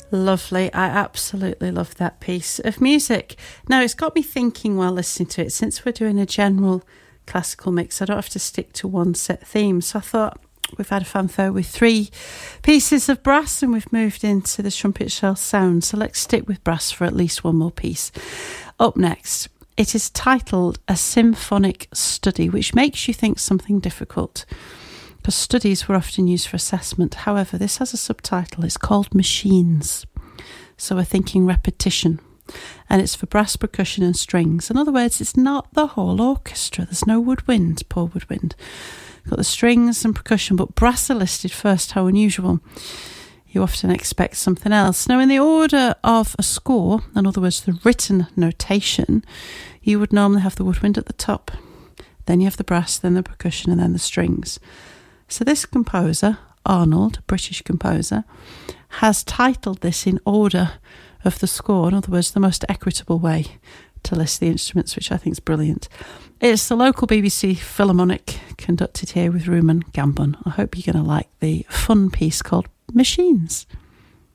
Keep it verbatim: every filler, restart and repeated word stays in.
Lovely. I absolutely love that piece of music. Now, it's got me thinking while listening to it, since we're doing a general classical mix, I don't have to stick to one set theme. So I thought, we've had a fanfare with three pieces of brass and we've moved into the trumpet shell sound. So let's stick with brass for at least one more piece. Up next, it is titled A Symphonic Study, which makes you think something difficult, because studies were often used for assessment. However, this has a subtitle. It's called Machines. So we're thinking repetition. And it's for brass, percussion and strings. In other words, it's not the whole orchestra. There's no woodwind, poor woodwind. Got the strings and percussion, but brass are listed first. How unusual. You often expect something else. Now, in the order of a score, in other words, the written notation, you would normally have the woodwind at the top. Then you have the brass, then the percussion, and then the strings. So this composer, Arnold, a British composer, has titled this in order of the score. In other words, the most equitable way to list the instruments, which I think is brilliant. It's the local B B C Philharmonic, conducted here with Rumon Gambon. I hope you're going to like the fun piece called Machines.